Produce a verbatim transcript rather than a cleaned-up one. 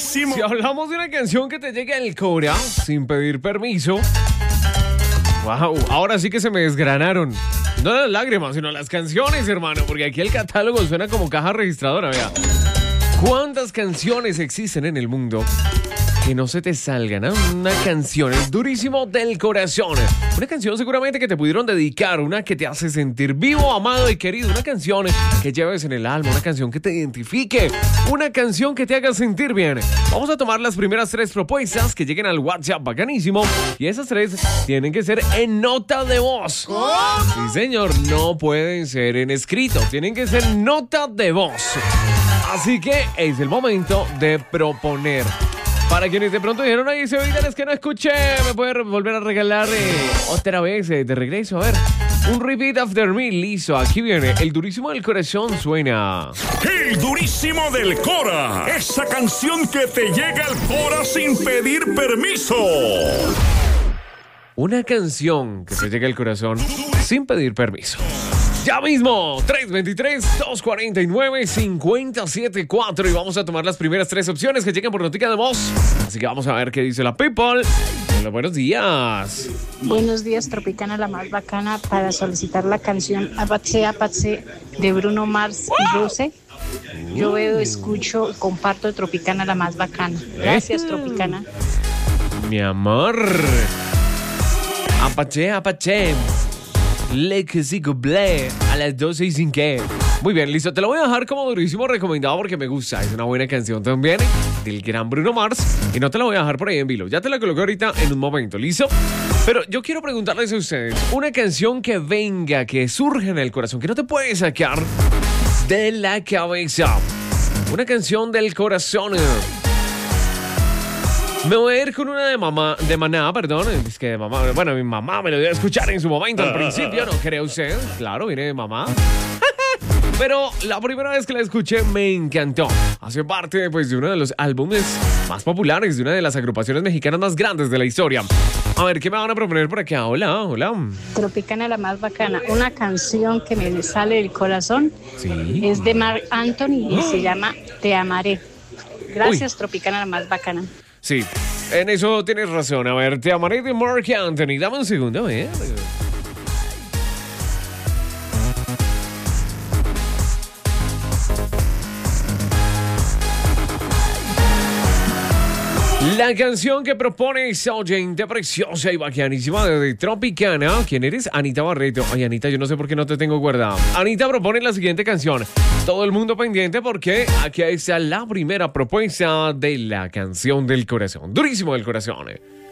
durísimo. Si hablamos de una canción que te llegue al cora sin pedir permiso, wow, ahora sí que se me desgranaron. No las lágrimas, sino las canciones, hermano, porque aquí el catálogo suena como caja registradora, vea. ¿Cuántas canciones existen en el mundo que no se te salgan? ¿Eh? Una canción, es durísimo del corazón. Una canción seguramente que te pudieron dedicar, una que te hace sentir vivo, amado y querido. Una canción que lleves en el alma, una canción que te identifique, una canción que te haga sentir bien. Vamos a tomar las primeras tres propuestas que lleguen al WhatsApp bacanísimo. Y esas tres tienen que ser en nota de voz. Sí, señor, no pueden ser en escrito, tienen que ser nota de voz. Así que es el momento de proponer. Para quienes de pronto dijeron, ay, ese oído es que no escuché, me puede volver a regalar eh, otra vez eh, de regreso. A ver, un repeat after me, listo. Aquí viene, el durísimo del corazón suena. El durísimo del Cora. Esa canción que te llega al Cora sin pedir permiso. Una canción que te llega al corazón sin pedir permiso. Ya mismo, tres dos tres, dos cuatro nueve, cinco cero siete cuatro y vamos a tomar las primeras tres opciones que llegan por notica de voz. Así que vamos a ver qué dice la people. Hola, buenos días. Buenos días, Tropicana, la más bacana, para solicitar la canción Apache Apache de Bruno Mars y Rose. Yo veo, escucho, comparto Tropicana, la más bacana. Gracias, Tropicana. Mi amor. Apache Apache. Le que sí couple a las doce y cinco. Muy bien, listo. Te lo voy a dejar como durísimo recomendado porque me gusta. Es una buena canción también del gran Bruno Mars. Y no te la voy a dejar por ahí en vilo. Ya te la coloqué ahorita en un momento, ¿listo? Pero yo quiero preguntarles a ustedes una canción que venga, que surja en el corazón, que no te puede sacar de la cabeza. Una canción del corazón. Me voy a ir con una de mamá, de Maná, perdón. Es que de mamá, bueno, mi mamá me lo dio a escuchar en su momento al principio, ¿no cree usted? Claro, viene de mamá. Pero la primera vez que la escuché me encantó. Hace parte, pues, de uno de los álbumes más populares de una de las agrupaciones mexicanas más grandes de la historia. A ver, ¿qué me van a proponer por acá? Hola, hola. Tropicana, la más bacana. Una canción que me sale del corazón. Sí. Es de Marc Anthony y se llama Te amaré. Gracias, Uy. Tropicana, la más bacana. Sí, en eso tienes razón. A ver, Te amaré de Marc Anthony. Dame un segundo, ¿eh? La canción que propone esa oyente preciosa y bacanísima de Tropicana. ¿Quién eres? Anita Barreto. Ay, Anita, yo no sé por qué no te tengo guardado. Anita propone la siguiente canción. Todo el mundo pendiente porque aquí está la primera propuesta de la canción del corazón. Durísimo del corazón.